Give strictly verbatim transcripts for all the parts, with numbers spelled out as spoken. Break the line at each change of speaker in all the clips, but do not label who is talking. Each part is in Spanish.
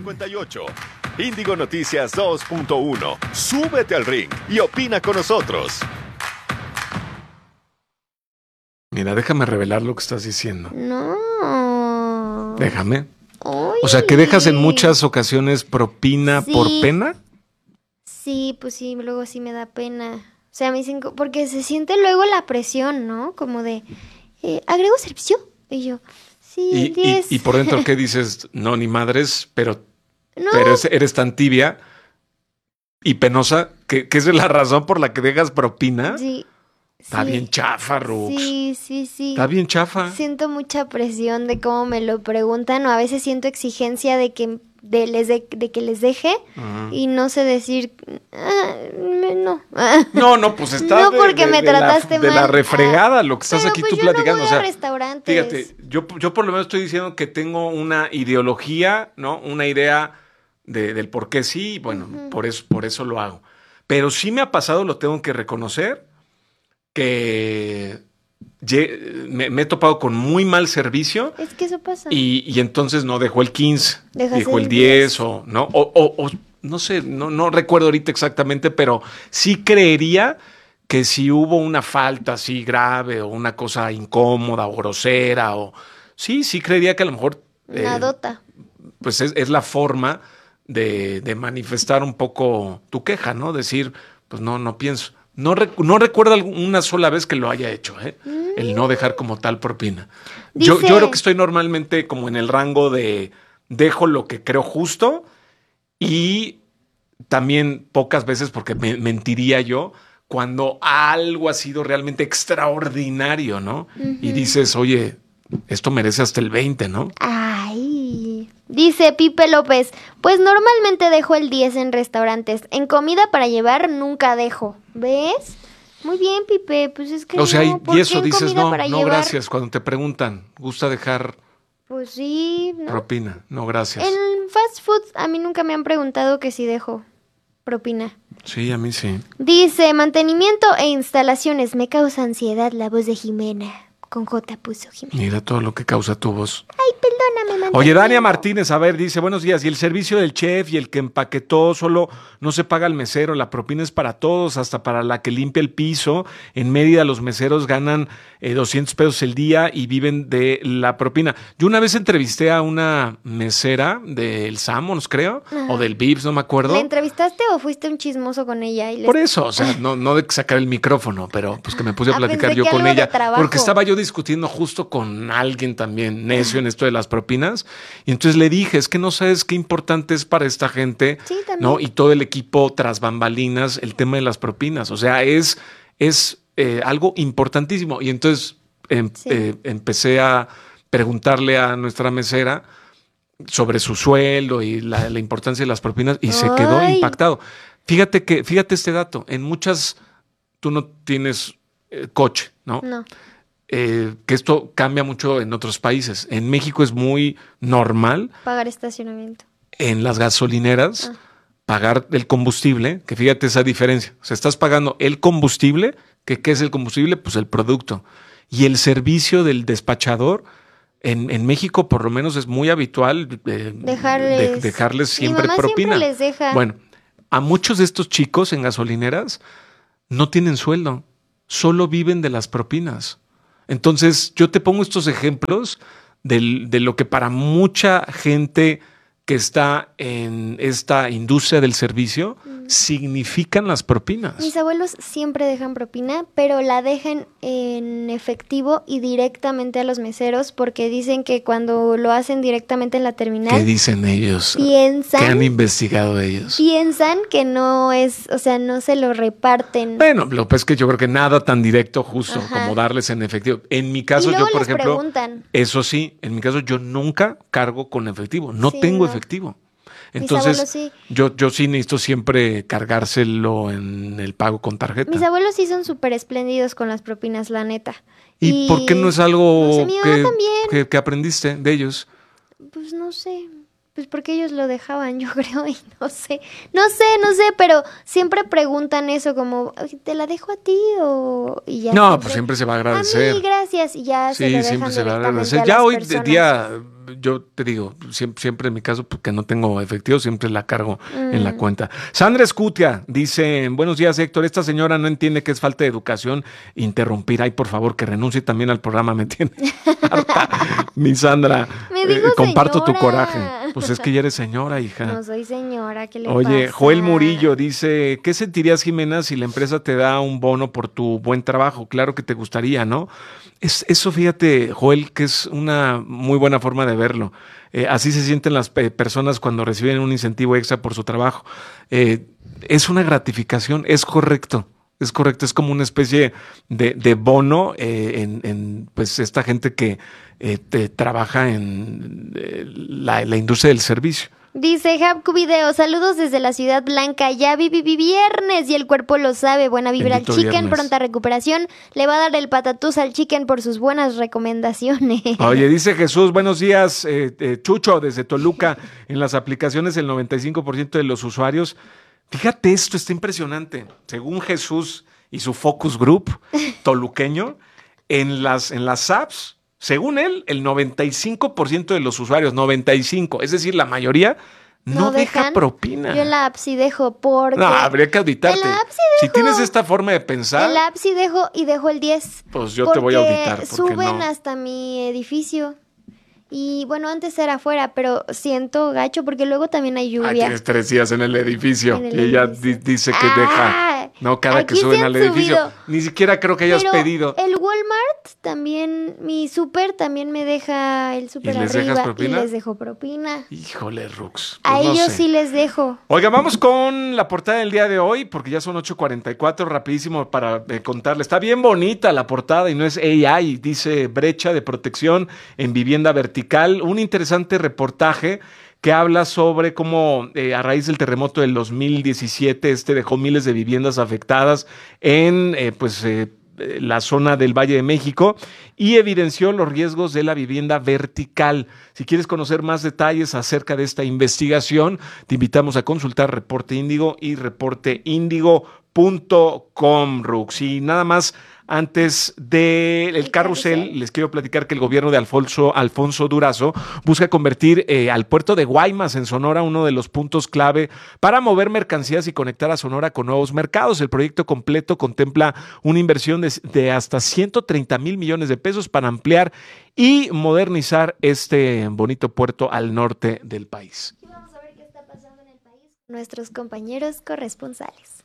cincuenta y ocho. Índigo Noticias dos punto uno. Súbete al ring y opina con nosotros.
Mira, déjame revelar lo que estás diciendo.
No.
Déjame.
Uy.
O sea, que dejas en muchas ocasiones propina
Sí.
por pena.
Sí, pues sí, luego sí me da pena. O sea, me dicen, co- porque se siente luego la presión, ¿no? Como de, eh, ¿agrego servicio? Y yo, sí,
Y,
el
y,
diez.
y por dentro, ¿qué dices? No, ni madres, pero,
No,
pero es- eres tan tibia y penosa que, que esa es la razón por la que dejas propina.
sí.
Está
sí.
bien chafa, Rux.
Sí, sí, sí.
Está bien chafa.
Siento mucha presión de cómo me lo preguntan, o a veces siento exigencia de que de les de, de que les deje
Ajá.
y no sé decir ah, me- no. Ah.
No, no, pues está
No,
de,
porque
de-
me
de la-
trataste
de la
mal.
refregada lo que estás
Pero
aquí
pues
tú
yo
platicando.
no voy
o sea,
a restaurantes.
fíjate, yo, yo por lo menos estoy diciendo que tengo una ideología, ¿no? Una idea de, del por qué sí, bueno,
Ujú.
por eso, por eso lo hago. Pero sí me ha pasado, lo tengo que reconocer, que lle- me, me he topado con muy mal servicio
Es que eso pasa.
y, y entonces no dejó el quince,
Dejas
dejó el
el
diez
diez.
o no, o, o- o no sé, no, no recuerdo ahorita exactamente, pero sí creería que si hubo una falta así grave o una cosa incómoda o grosera o sí, sí creería que a lo mejor
Una
eh,
dota.
pues es, es la forma de, de manifestar un poco tu queja, ¿no? Decir, pues no, no pienso. No, rec- no recuerdo algún- una sola vez que lo haya hecho, ¿eh? El no dejar como tal propina. Yo,
Dice-
yo creo que estoy normalmente como en el rango de dejo lo que creo justo y también pocas veces, porque me- mentiría yo, cuando algo ha sido realmente extraordinario, ¿no? Y dices, oye, esto merece hasta el veinte, ¿no?
Ay. Dice Pipe López, pues normalmente dejo el diez en restaurantes. En comida para llevar nunca dejo. ¿Ves? Muy bien, Pipe. Pues es que
O sea,
no,
y,
¿por
y
qué
eso
en
dices,
comida
no,
para
no,
llevar?
gracias. Cuando te preguntan, ¿gusta dejar
Pues sí, ¿no?
propina? No, gracias.
En fast food a mí nunca me han preguntado que si dejo propina.
Sí, a mí sí.
Dice, mantenimiento e instalaciones. Me causa ansiedad la voz de Jimena. Con J puso Jimena.
Mira todo lo que causa tu voz.
Ay, perdóname, mantenimiento.
Oye, Dania Martínez, a ver, dice, buenos días. Y el servicio del chef y el que empaquetó solo no se paga al mesero. La propina es para todos, hasta para la que limpia el piso. En Mérida los meseros ganan eh, doscientos pesos el día y viven de la propina. Yo una vez entrevisté a una mesera del Sammons, creo,
Ajá.
o del Vips, no me acuerdo.
¿La entrevistaste o fuiste un chismoso con ella? Y les-
Por eso, o sea, no, no de sacar el micrófono, pero pues que me puse a
Ah,
platicar
pensé
yo
que
con
algo de
ella.
trabajo.
Porque estaba yo discutiendo justo con alguien también necio en esto de las propinas. Y entonces le dije, es que no sabes qué importante es para esta gente,
Sí, también.
¿no? Y todo el equipo tras bambalinas, el tema de las propinas. O sea, es, es eh, algo importantísimo. Y entonces em-
Sí.
eh, empecé a preguntarle a nuestra mesera sobre su sueldo y la, la importancia de las propinas y se quedó
Ay.
impactado. Fíjate que, fíjate este dato, en muchas, tú no tienes eh, coche, ¿no?
No.
Eh, que esto cambia mucho en otros países. En México es muy normal
Pagar estacionamiento.
en las gasolineras
Ah.
pagar el combustible, que fíjate esa diferencia. O sea, estás pagando el combustible, que ¿qué es el combustible? Pues el producto. Y el servicio del despachador, en, en México por lo menos es muy habitual eh,
Dejarles-
de- dejarles
Mi
siempre
mamá siempre
propina.
les deja.
Bueno, a muchos de estos chicos en gasolineras no tienen sueldo, solo viven de las propinas. Entonces, yo te pongo estos ejemplos del- de lo que para mucha gente que está en esta industria del servicio significan las propinas.
Mis abuelos siempre dejan propina, pero la dejan en efectivo y directamente a los meseros porque dicen que cuando lo hacen directamente en la terminal
¿Qué dicen ellos?
piensan,
¿Qué han investigado ellos?
piensan que no es, o sea, no se lo reparten.
Bueno, lo que pasa es que yo creo que nada tan directo justo
Ajá.
como darles en efectivo. En mi
y
caso,
luego
yo, por
les
ejemplo,
preguntan.
eso sí, en mi caso yo nunca cargo con efectivo, no
Sí,
tengo
no.
efectivo.
Mis
Entonces,
abuelos sí.
yo, yo sí necesito siempre cargárselo en el pago con tarjeta.
Mis abuelos sí son súper espléndidos con las propinas, la neta.
¿Y, por qué no es algo
no sé, mi mamá
que,
también.
que- que aprendiste de ellos?
Pues no sé. Pues porque ellos lo dejaban, yo creo, y no sé, no sé, no sé, pero siempre preguntan eso como, ¿te la dejo a ti o...? Y ya
no,
siempre,
pues siempre se va a agradecer.
A mí, gracias, y ya
sí,
se lo dejan
siempre se va a
directamente
agradecer.
a
Ya
las
hoy
personas.
de día, yo te digo, siempre, siempre en mi caso, porque no tengo efectivo, siempre la cargo mm. en la cuenta. Sandra Escutia dice, buenos días, Héctor, esta señora no entiende que es falta de educación interrumpir. Ay, por favor, que renuncie también al programa, me tiene harta. Mi Sandra,
me digo
eh, comparto
señora.
tu coraje. Pues es que ya eres señora, hija.
No soy señora, ¿qué le
Oye,
pasa?
Joel Murillo dice, ¿qué sentirías, Jimena, si la empresa te da un bono por tu buen trabajo? Claro que te gustaría, ¿no? Es, eso, fíjate, Joel, que es una muy buena forma de verlo. Eh, así se sienten las eh, personas cuando reciben un incentivo extra por su trabajo. Eh, es una gratificación, es correcto. Es correcto, es como una especie de, de bono eh, en, en pues esta gente que eh, te trabaja en eh, la, la industria del servicio.
Dice Habku Video, saludos desde la Ciudad Blanca, ya viví viernes y el cuerpo lo sabe, buena vibra
Bendito
al chicken,
viernes.
Pronta recuperación, le va a dar el patatús al chicken por sus buenas recomendaciones.
Oye, dice Jesús, buenos días, eh, eh, Chucho, desde Toluca, en las aplicaciones el noventa y cinco por ciento de los usuarios. Fíjate, esto está impresionante. Según Jesús y su focus group toluqueño, en las, en las apps, según él, el noventa y cinco por ciento de los usuarios, noventa y cinco por ciento, es decir, la mayoría no,
¿No
deja
dejan?
propina.
Yo en la app sí dejo porque...
No, habría que auditarte.
En la app sí
si
dejo.
tienes esta forma de pensar,
En la app sí dejo y dejo el diez.
pues yo te voy a auditar.
Porque
Porque
suben
no.
hasta mi edificio. Y bueno, antes era afuera, pero siento gacho porque luego también hay lluvia.
Ay, tienes tres días en el edificio.
En el
y ella
edificio.
di- dice que
Ah,
deja. No, cada
aquí
que suben
sí han
al edificio.
subido.
Ni siquiera creo que hayas
Pero
pedido.
el Walmart también, mi súper también me deja el súper
¿Y les dejas
arriba
propina?
y les dejo propina.
Híjole, Rux.
A
pues no
ellos
sé.
sí les dejo.
Oiga, vamos con la portada del día de hoy, porque ya son ocho cuarenta y cuatro, rapidísimo para eh, contarle. Está bien bonita la portada y no es A I, dice brecha de protección en vivienda vertical. Un interesante reportaje que habla sobre cómo eh, a raíz del terremoto del dos mil diecisiete este dejó miles de viviendas afectadas en eh, pues eh, la zona del Valle de México y evidenció los riesgos de la vivienda vertical. Si quieres conocer más detalles acerca de esta investigación, te invitamos a consultar Reporte Índigo y reporte índigo punto com, Rux. Y nada más, antes del
El
carrusel,
carrusel.
les quiero platicar que el gobierno de Alfonso, Alfonso Durazo busca convertir eh, al puerto de Guaymas en Sonora uno de los puntos clave para mover mercancías y conectar a Sonora con nuevos mercados. El proyecto completo contempla una inversión de, de hasta ciento treinta mil millones de pesos para ampliar y modernizar este bonito puerto al norte del país.
Y vamos a ver qué está pasando en el país con nuestros compañeros corresponsales.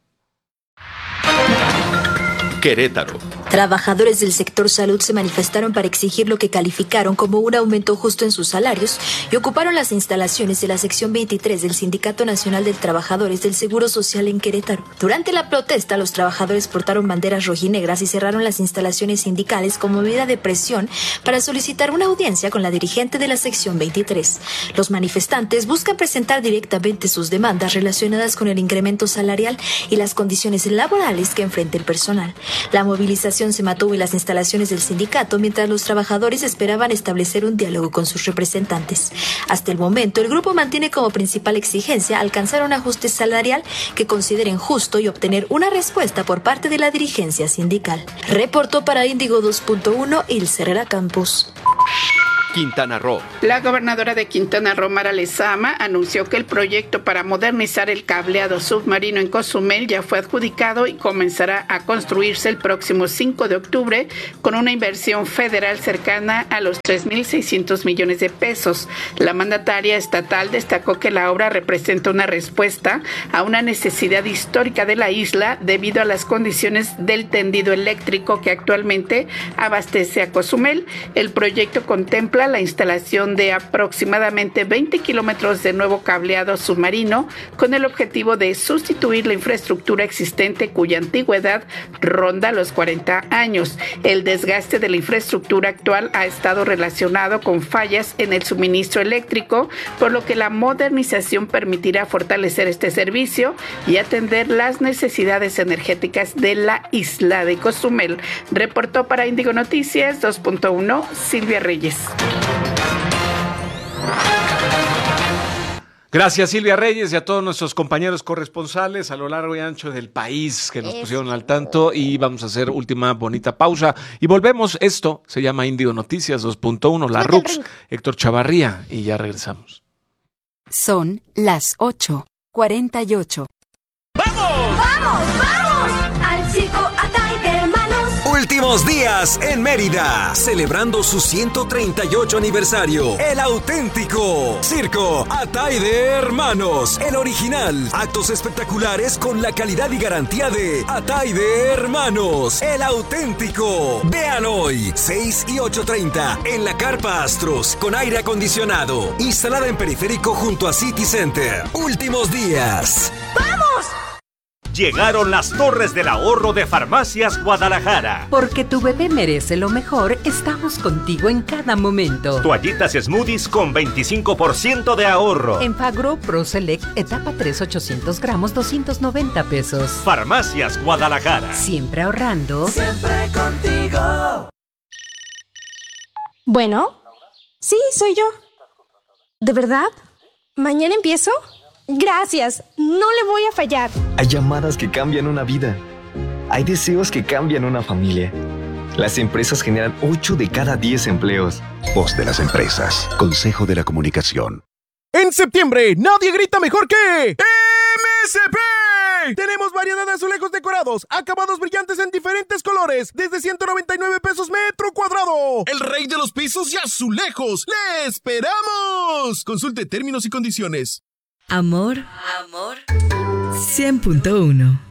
Querétaro.
Trabajadores del sector salud se manifestaron para exigir lo que calificaron como un aumento justo en sus salarios y ocuparon las instalaciones de la sección veintitrés del Sindicato Nacional de Trabajadores del Seguro Social en Querétaro. Durante la protesta, los trabajadores portaron banderas rojinegras y cerraron las instalaciones sindicales como medida de presión para solicitar una audiencia con la dirigente de la sección veintitrés. Los manifestantes buscan presentar directamente sus demandas relacionadas con el incremento salarial y las condiciones laborales que enfrenta el personal. La movilización se mantuvo en las instalaciones del sindicato mientras los trabajadores esperaban establecer un diálogo con sus representantes. Hasta el momento, el grupo mantiene como principal exigencia alcanzar un ajuste salarial que consideren justo y obtener una respuesta por parte de la dirigencia sindical. Reportó para Índigo dos punto uno Ilse Herrera Campos.
Quintana Roo.
La gobernadora de Quintana Roo, Mara Lezama, anunció que el proyecto para modernizar el cableado submarino en Cozumel ya fue adjudicado y comenzará a construirse el próximo cinco de octubre con una inversión federal cercana a los tres mil seiscientos millones de pesos. La mandataria estatal destacó que la obra representa una respuesta a una necesidad histórica de la isla debido a las condiciones del tendido eléctrico que actualmente abastece a Cozumel. El proyecto contempla la instalación de aproximadamente veinte kilómetros de nuevo cableado submarino con el objetivo de sustituir la infraestructura existente cuya antigüedad ronda los cuarenta años. El desgaste de la infraestructura actual ha estado relacionado con fallas en el suministro eléctrico, por lo que la modernización permitirá fortalecer este servicio y atender las necesidades energéticas de la isla de Cozumel. Reportó para Índigo Noticias dos punto uno Silvia Reyes.
Gracias, Silvia Reyes, y a todos nuestros compañeros corresponsales a lo largo y ancho del país que nos
Eso.
pusieron al tanto. Y vamos a hacer última bonita pausa. Y volvemos. Esto se llama Índigo Noticias dos punto uno, la
Súbete al
Rux,
ring.
Héctor Chavarría, y ya regresamos.
Son las ocho cuarenta y ocho.
Al circo Atay de Hermanos.
Últimos días en Mérida, celebrando su ciento treinta y ocho aniversario. El auténtico Circo Atay de Hermanos, el original. Actos espectaculares con la calidad y garantía de Atay de Hermanos, el auténtico. Vean hoy, seis y ocho treinta, en la Carpa Astros, con aire acondicionado, instalada en periférico junto a City Center. Últimos días.
Llegaron las Torres del Ahorro de Farmacias Guadalajara.
Porque tu bebé merece lo mejor, estamos contigo en cada momento.
Toallitas Smoothies con veinticinco por ciento de ahorro.
En Fagro Pro Select, etapa tres, ochocientos gramos, doscientos noventa pesos.
Farmacias Guadalajara.
Siempre ahorrando.
Siempre contigo.
Bueno, sí, soy yo. ¿De verdad? ¿Mañana empiezo? Gracias, no le voy a fallar.
Hay llamadas que cambian una vida. Hay deseos que cambian una familia. Las empresas generan ocho de cada diez empleos.
Voz de las empresas. Consejo de la Comunicación.
En septiembre, nadie grita mejor que M S P. Tenemos variedad de azulejos decorados, acabados brillantes en diferentes colores, desde ciento noventa y nueve pesos metro cuadrado. El rey de los pisos y azulejos. ¡Le esperamos! Consulte términos y condiciones.
Amor, amor, cien punto uno.